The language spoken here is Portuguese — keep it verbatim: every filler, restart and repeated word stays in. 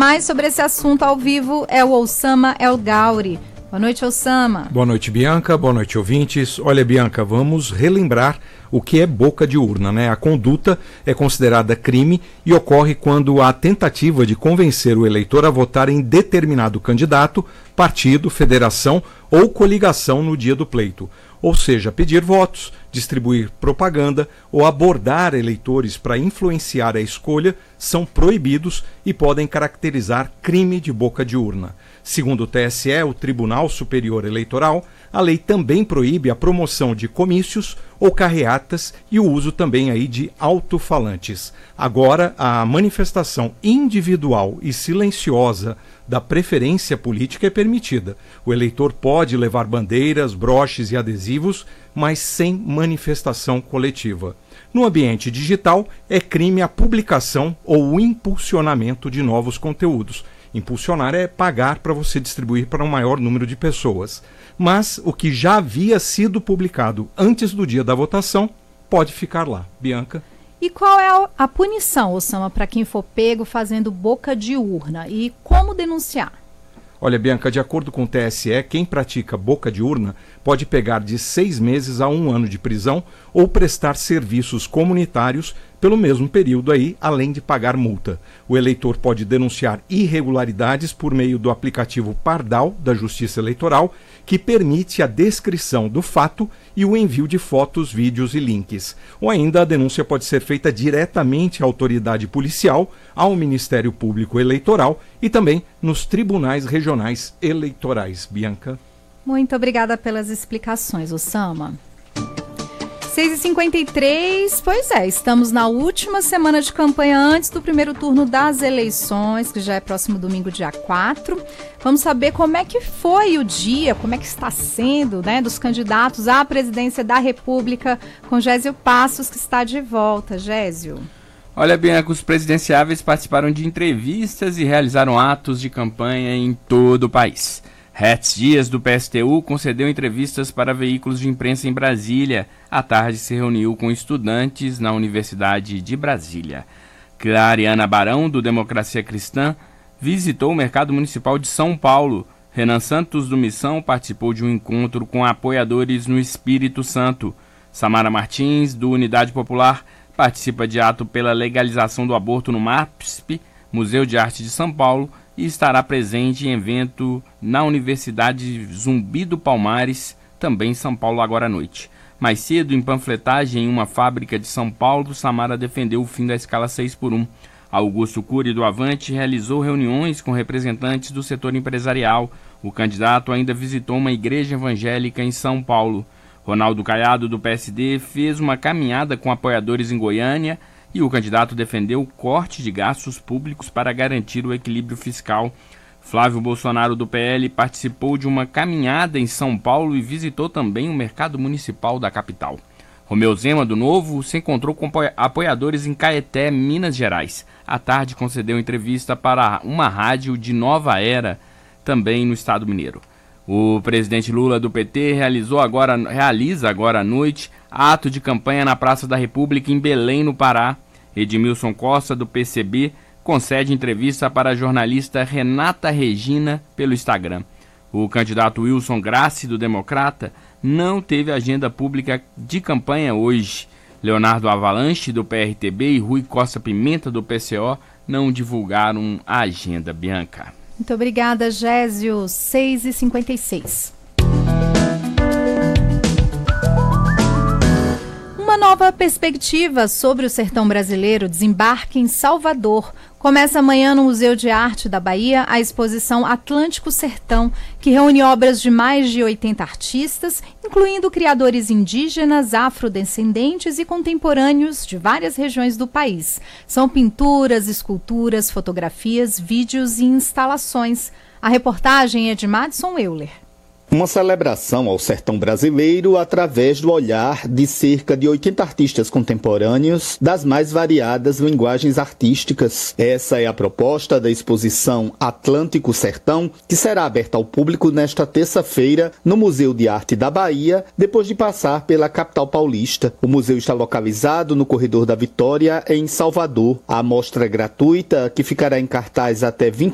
mais sobre esse assunto ao vivo é o Oussama El Gauri. Boa noite, Oussama. Boa noite, Bianca. Boa noite, ouvintes. Olha, Bianca, vamos relembrar o que é boca de urna, né? A conduta é considerada crime e ocorre quando há tentativa de convencer o eleitor a votar em determinado candidato, partido, federação ou coligação no dia do pleito. Ou seja, pedir votos, distribuir propaganda ou abordar eleitores para influenciar a escolha são proibidos e podem caracterizar crime de boca de urna. Segundo o T S E, o Tribunal Superior Eleitoral, a lei também proíbe a promoção de comícios ou carreatas e o uso também aí de alto-falantes. Agora, a manifestação individual e silenciosa da preferência política é permitida. O eleitor pode levar bandeiras, broches e adesivos, mas sem manifestação coletiva. No ambiente digital, é crime a publicação ou o impulsionamento de novos conteúdos. Impulsionar é pagar para você distribuir para um maior número de pessoas. Mas o que já havia sido publicado antes do dia da votação pode ficar lá. Bianca? E qual é a punição, Oussama, para quem for pego fazendo boca de urna? E como denunciar? Olha, Bianca, de acordo com o T S E, quem pratica boca de urna pode pegar de seis meses a um ano de prisão ou prestar serviços comunitários pelo mesmo período aí, além de pagar multa. O eleitor pode denunciar irregularidades por meio do aplicativo Pardal da Justiça Eleitoral, que permite a descrição do fato e o envio de fotos, vídeos e links. Ou ainda a denúncia pode ser feita diretamente à autoridade policial, ao Ministério Público Eleitoral e também nos tribunais regionais eleitorais. Bianca? Muito obrigada pelas explicações, Oussama. seis e cinquenta e três, pois é, estamos na última semana de campanha antes do primeiro turno das eleições, que já é próximo domingo, dia quatro. Vamos saber como é que foi o dia, como é que está sendo, né, dos candidatos à presidência da República, com Gésio Passos, que está de volta. Gésio. Olha, Bianca, os presidenciáveis participaram de entrevistas e realizaram atos de campanha em todo o país. Hertz Dias, do P S T U, concedeu entrevistas para veículos de imprensa em Brasília. À tarde se reuniu com estudantes na Universidade de Brasília. Clariana Barão, do Democracia Cristã, visitou o Mercado Municipal de São Paulo. Renan Santos, do Missão, participou de um encontro com apoiadores no Espírito Santo. Samara Martins, do Unidade Popular, participa de ato pela legalização do aborto no MASP, Museu de Arte de São Paulo, e estará presente em evento na Universidade Zumbi do Palmares, também em São Paulo, agora à noite. Mais cedo, em panfletagem em uma fábrica de São Paulo, Samara defendeu o fim da escala seis por um. Augusto Cury, do Avante, realizou reuniões com representantes do setor empresarial. O candidato ainda visitou uma igreja evangélica em São Paulo. Ronaldo Caiado, do P S D, fez uma caminhada com apoiadores em Goiânia, e o candidato defendeu o corte de gastos públicos para garantir o equilíbrio fiscal. Flávio Bolsonaro, do P L, participou de uma caminhada em São Paulo e visitou também o mercado municipal da capital. Romeu Zema, do Novo, se encontrou com apoiadores em Caeté, Minas Gerais. À tarde concedeu entrevista para uma rádio de Nova Era, também no estado mineiro. O presidente Lula, do P T, realizou agora, realiza agora à noite ato de campanha na Praça da República, em Belém, no Pará. Edmilson Costa, do P C B, concede entrevista para a jornalista Renata Regina pelo Instagram. O candidato Wilson Grassi, do Democrata, não teve agenda pública de campanha hoje. Leonardo Avalanche, do P R T B, e Rui Costa Pimenta, do P C O, não divulgaram a agenda. Bianca. Muito obrigada, Gésio. seis e cinquenta e seis. Uma nova perspectiva sobre o sertão brasileiro desembarque em Salvador. Começa amanhã no Museu de Arte da Bahia a exposição Atlântico Sertão, que reúne obras de mais de oitenta artistas, incluindo criadores indígenas, afrodescendentes e contemporâneos de várias regiões do país. São pinturas, esculturas, fotografias, vídeos e instalações. A reportagem é de Madison Euler. Uma celebração ao sertão brasileiro através do olhar de cerca de oitenta artistas contemporâneos das mais variadas linguagens artísticas. Essa é a proposta da exposição Atlântico Sertão, que será aberta ao público nesta terça-feira no Museu de Arte da Bahia, depois de passar pela capital paulista. O museu está localizado no Corredor da Vitória, em Salvador. A mostra gratuita, que ficará em cartaz até vinte